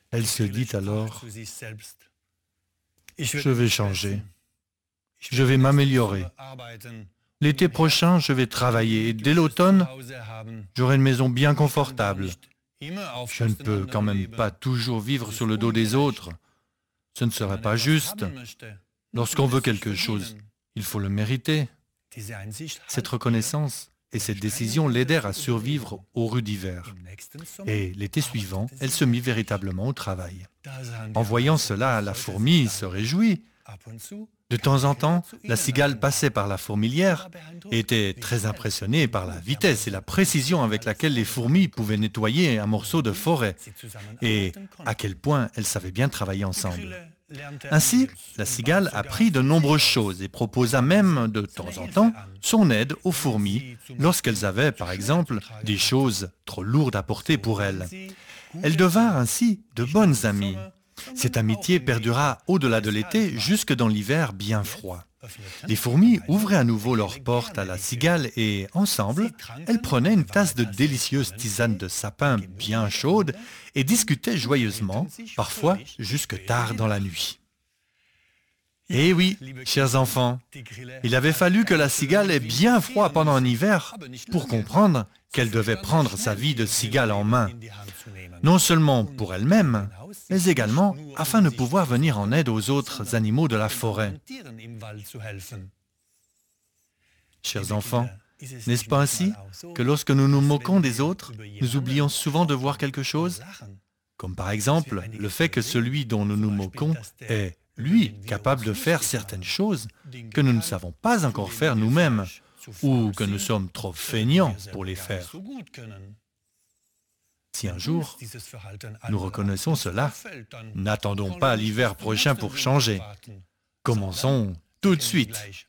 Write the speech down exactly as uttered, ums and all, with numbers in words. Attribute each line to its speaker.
Speaker 1: Elle se dit alors, je vais changer, je vais m'améliorer. L'été prochain, je vais travailler et dès l'automne, j'aurai une maison bien confortable. Je ne peux quand même pas toujours vivre sur le dos des autres. Ce ne serait pas juste. Lorsqu'on veut quelque chose, il faut le mériter. Cette reconnaissance et cette décision l'aidèrent à survivre aux rudes hivers. Et l'été suivant, elle se mit véritablement au travail. En voyant cela, la fourmi se réjouit. De temps en temps, la cigale passait par la fourmilière et était très impressionnée par la vitesse et la précision avec laquelle les fourmis pouvaient nettoyer un morceau de forêt et à quel point elles savaient bien travailler ensemble. Ainsi, la cigale apprit de nombreuses choses et proposa même de temps en temps son aide aux fourmis lorsqu'elles avaient, par exemple, des choses trop lourdes à porter pour elles. Elles devinrent ainsi de bonnes amies. Cette amitié perdura au-delà de l'été jusque dans l'hiver bien froid. Les fourmis ouvraient à nouveau leurs portes à la cigale et, ensemble, elles prenaient une tasse de délicieuse tisane de sapin bien chaude et discutaient joyeusement, parfois jusque tard dans la nuit. Eh oui, chers enfants, il avait fallu que la cigale ait bien froid pendant un hiver pour comprendre qu'elle devait prendre sa vie de cigale en main, non seulement pour elle-même, mais également afin de pouvoir venir en aide aux autres animaux de la forêt. Chers enfants, n'est-ce pas ainsi que lorsque nous nous moquons des autres, nous oublions souvent de voir quelque chose? Comme par exemple le fait que celui dont nous nous moquons est, lui, capable de faire certaines choses que nous ne savons pas encore faire nous-mêmes, ou que nous sommes trop feignants pour les faire. Si un jour, nous reconnaissons cela, n'attendons pas l'hiver prochain pour changer. Commençons tout de suite.